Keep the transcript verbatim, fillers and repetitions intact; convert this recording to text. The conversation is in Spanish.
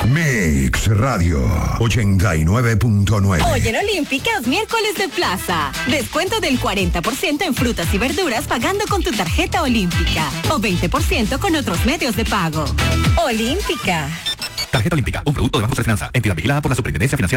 Mix Radio ochenta y nueve punto nueve. Hoy en Olímpicas, miércoles de plaza. Descuento del cuarenta por ciento en frutas y verduras pagando con tu tarjeta Olímpica. O veinte por ciento con otros medios de pago. Olímpica. Tarjeta Olímpica, un producto de Banco de Finanza, entidad vigilada por la Superintendencia Financiera.